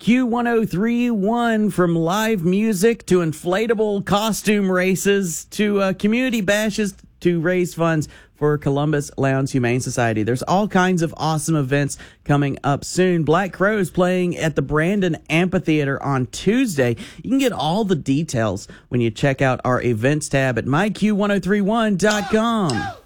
Q1031, from live music to inflatable costume races to community bashes to raise funds for Columbus Lowndes Humane Society. There's all kinds of awesome events coming up soon. Black Crowes playing at the Brandon Amphitheater on Tuesday. You can get all the details when you check out our events tab at myq1031.com.